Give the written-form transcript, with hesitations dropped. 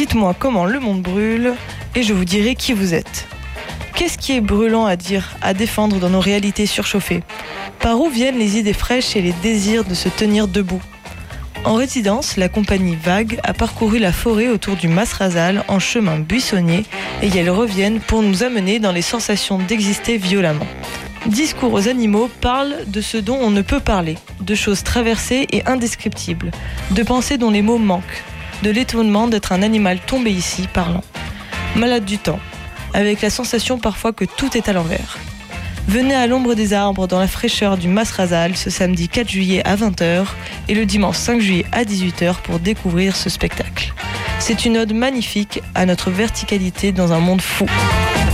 Dites-moi comment le monde brûle et je vous dirai qui vous êtes. Qu'est-ce qui est brûlant à dire, à défendre dans nos réalités surchauffées ? Par où viennent les idées fraîches et les désirs de se tenir debout ? En résidence, la compagnie Vague a parcouru la forêt autour du Mas-Razal en chemin buissonnier et elles reviennent pour nous amener dans les sensations d'exister violemment. Discours aux animaux parle de ce dont on ne peut parler, de choses traversées et indescriptibles, de pensées dont les mots manquent, de l'étonnement d'être un animal tombé ici parlant. Malade du temps, avec la sensation parfois que tout est à l'envers. Venez à l'ombre des arbres dans la fraîcheur du Mas-Razal ce samedi 4 juillet à 20h et le dimanche 5 juillet à 18h pour découvrir ce spectacle. C'est une ode magnifique à notre verticalité dans un monde fou.